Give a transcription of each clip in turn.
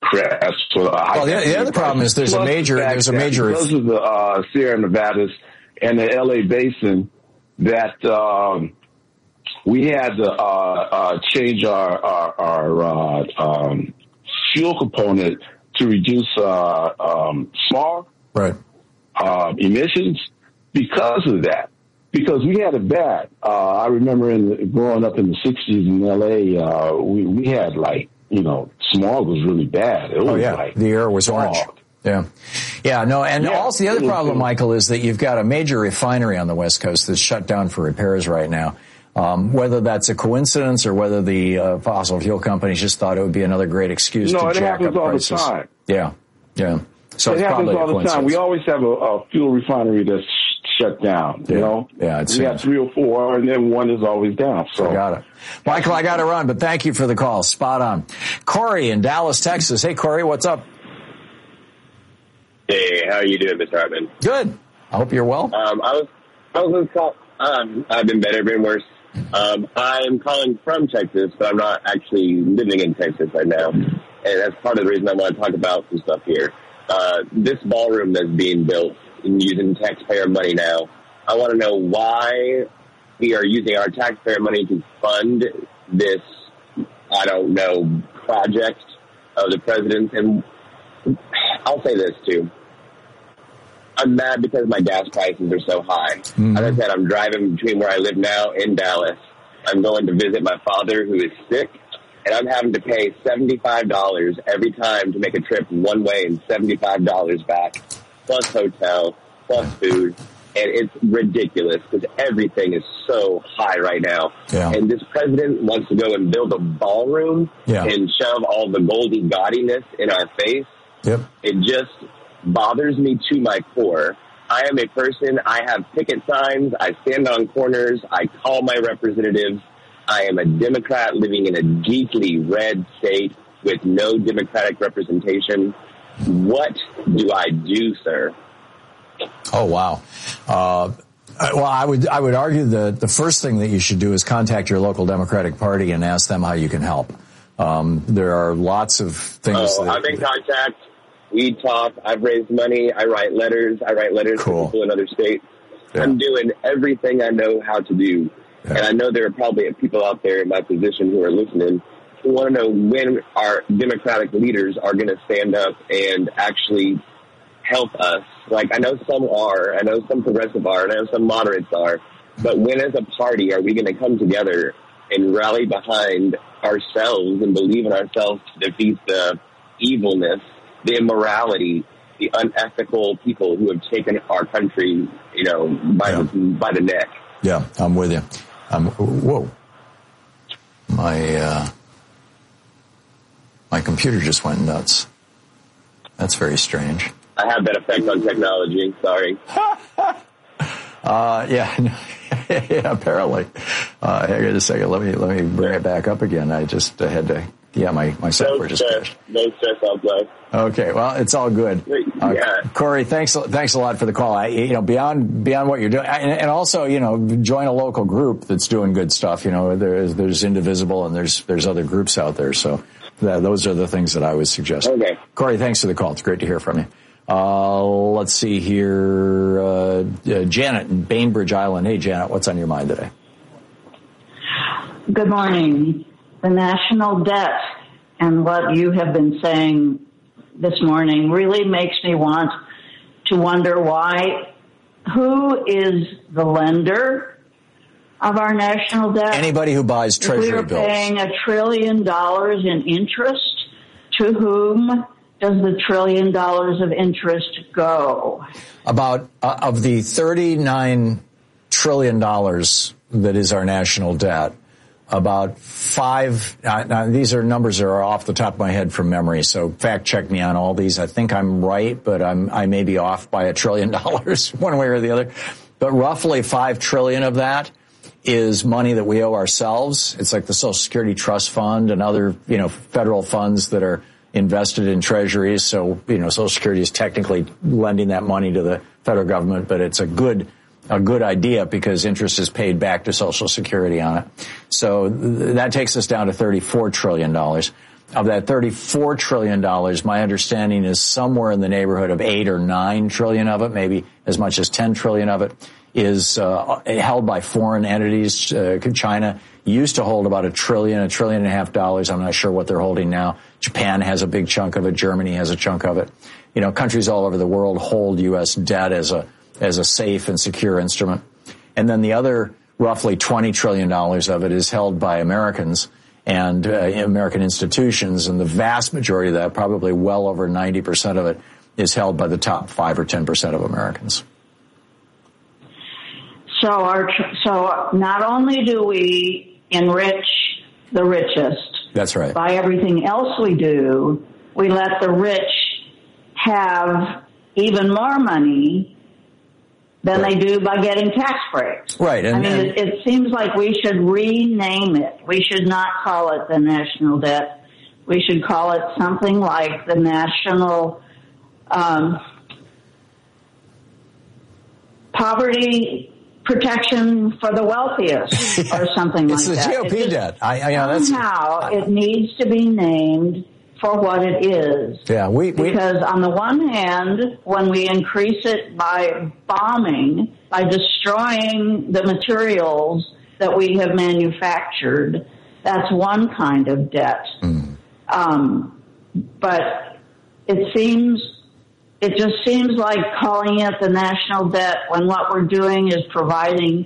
Democrats. The other problem is there's a major because of the Sierra Nevadas and the LA Basin that we had to change our fuel component to reduce smog emissions because of that. Because we had it bad. I remember growing up in the 60s in LA, we had smog was really bad. It was the air was orange. Also the other problem, Michael, is that you've got a major refinery on the West Coast that's shut down for repairs right now. Whether that's a coincidence or whether the fossil fuel companies just thought it would be another great excuse to jack up prices. It happens all the time. Yeah. So it happens all the time. We always have a fuel refinery that's shut down, you know? Yeah, we got 3 or 4, and then one is always down. So I got it. Michael, I got to run, but thank you for the call. Spot on. Corey in Dallas, Texas. Hey, Corey, what's up? Hey, how are you doing, Mr. Hartman? Good. I hope you're well. I was going to call. I've been better, been worse. I'm calling from Texas, but I'm not actually living in Texas right now. And that's part of the reason I want to talk about some stuff here. This ballroom that's being built using taxpayer money now, I want to know why we are using our taxpayer money to fund this, I don't know, project of the president's. And I'll say this, too. I'm mad because my gas prices are so high. Mm-hmm. As I said, I'm driving between where I live now in Dallas. I'm going to visit my father who is sick, and I'm having to pay $75 every time to make a trip one way and $75 back, plus hotel, plus food. And it's ridiculous because everything is so high right now. Yeah. And this president wants to go and build a ballroom and shove all the goldie gaudiness in our face. Yep. It just bothers me to my core. I am a person, I have picket signs, I stand on corners, I call my representatives. I am a Democrat living in a deeply red state with no Democratic representation. What do I do, sir? Oh, wow. Well, I would argue that the first thing that you should do is contact your local Democratic Party and ask them how you can help. There are lots of things. I'm in contact. We talk. I've raised money. I write letters. Cool. To people in other states. Yeah. I'm doing everything I know how to do. Yeah. And I know there are probably people out there in my position who are listening who want to know when our Democratic leaders are going to stand up and actually help us. Like, I know some are. I know some progressive are. And I know some moderates are. But when as a party are we going to come together and rally behind ourselves and believe in ourselves to defeat the evilness, the immorality, the unethical people who have taken our country, by the neck? Yeah, I'm with you. Whoa. My computer just went nuts. That's very strange. I have that effect on technology. Sorry. Yeah, apparently. Hang on a second. Let me bring it back up again. I just had to. Yeah, my software just crashed. No stress, I'll play. Okay, well, it's all good. Corey, thanks a lot for the call. Beyond what you're doing, and also, join a local group that's doing good stuff. There's Indivisible and there's other groups out there. So those are the things that I would suggest. Okay. Corey, thanks for the call. It's great to hear from you. Let's see here. Janet in Bainbridge Island. Hey, Janet, what's on your mind today? Good morning. The national debt and what you have been saying this morning really makes me want to wonder who is the lender of our national debt? Anybody who buys treasury bills. We are paying $1 trillion in interest. To whom does the $1 trillion of interest go? About of the $39 trillion that is our national debt, about now these are numbers that are off the top of my head from memory, so fact check me on all these. I think I'm right, but I may be off by $1 trillion one way or the other. But roughly $5 trillion of that is money that we owe ourselves. It's like the Social Security Trust Fund and other, federal funds that are invested in treasuries. So, Social Security is technically lending that money to the federal government, but it's a good idea because interest is paid back to Social Security on it. So that takes us down to $34 trillion. of that $34 trillion, my understanding is somewhere in the neighborhood of 8 or 9 trillion of it, maybe as much as 10 trillion of it, is held by foreign entities. China used to hold about $1 trillion and a half dollars. I'm not sure what they're holding now. Japan has a big chunk of it. Germany has a chunk of it. You know, countries all over the world hold U.S. debt as a safe and secure instrument. And then the other roughly $20 trillion of it is held by Americans and American institutions, and the vast majority of that, probably well over 90% of it, is held by the top 5 or 10% of Americans. So not only do we enrich the richest, that's right, by everything else we do, we let the rich have even more money than they do by getting tax breaks. Right. And it seems like we should rename it. We should not call it the national debt. We should call it something like the national poverty protection for the wealthiest, or something like that. It's the GOP debt. Somehow it needs to be named for what it is. Yeah, because on the one hand, when we increase it by bombing, by destroying the materials that we have manufactured, that's one kind of debt. But it just seems like calling it the national debt when what we're doing is providing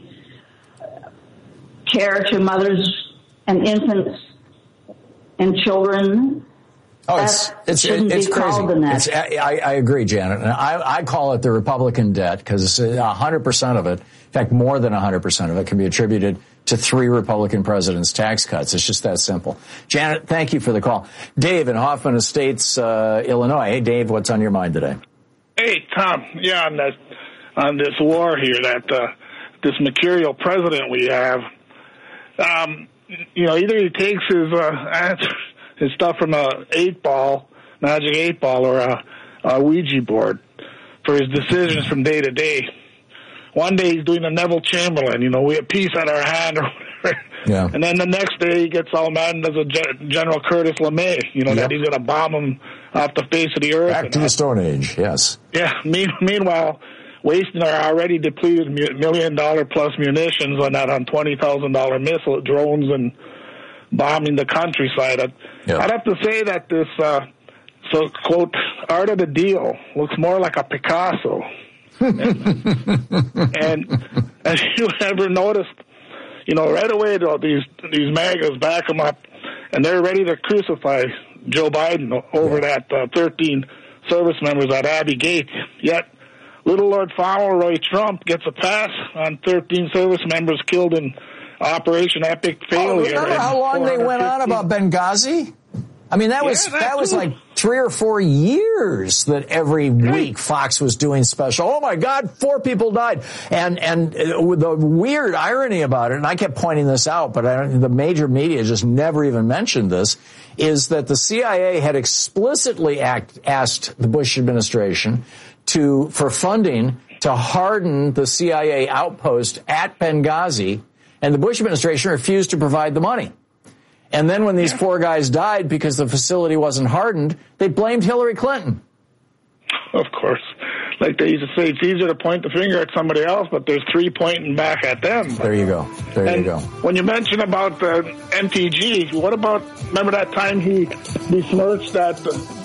care to mothers and infants and children. Oh, it's crazy. I agree, Janet. And I call it the Republican debt because 100% of it, in fact, more than 100% of it, can be attributed to 3 Republican presidents' tax cuts. It's just that simple. Janet, thank you for the call. Dave in Hoffman Estates, Illinois. Hey, Dave, what's on your mind today? Hey, Tom. Yeah, on this war here, this mercurial president we have, either he takes his stuff from a magic 8-ball, or a Ouija board for his decisions from day to day. One day he's doing a Neville Chamberlain, we have peace at our hand, or whatever. Yeah. And then the next day he gets all mad and does a General Curtis LeMay, that he's going to bomb him off the face of the earth. Back to the Stone Age, yes. Yeah. Meanwhile, wasting our already depleted $1 million plus munitions on $20,000 missile drones and bombing the countryside. I'd have to say that this, quote, art of the deal looks more like a Picasso. and as you ever noticed, right away, though, these MAGAs back them up, and they're ready to crucify Joe Biden over that 13 service members at Abbey Gate. Yet, little Lord Fauntleroy Trump gets a pass on 13 service members killed in Operation Epic Failure. Remember how long they went on about Benghazi? I mean, that was like 3 or 4 years that every week Fox was doing special. Oh my God, 4 people died. And the weird irony about it, and I kept pointing this out, but the major media just never even mentioned this, is that the CIA had explicitly asked the Bush administration for funding to harden the CIA outpost at Benghazi, and the Bush administration refused to provide the money. And then when these 4 guys died because the facility wasn't hardened, they blamed Hillary Clinton. Of course. Like they used to say, it's easier to point the finger at somebody else, but there's 3 pointing back at them. There you go. You go. When you mention about the MTG, what about, remember that time he besmirched that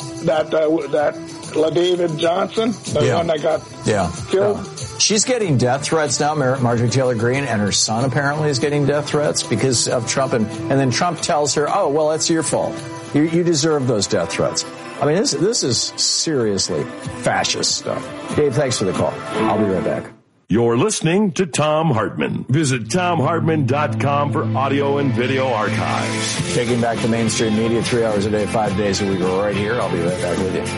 LaDavid Johnson, the one that got killed? She's getting death threats now, Marjorie Taylor Greene, and her son apparently is getting death threats because of Trump. And then Trump tells her, oh, well, that's your fault. You deserve those death threats. I mean, this is seriously fascist stuff. Dave, thanks for the call. I'll be right back. You're listening to Thom Hartmann. Visit ThomHartmann.com for audio and video archives. Taking back the mainstream media 3 hours a day, 5 days a week, right here. I'll be right back with you.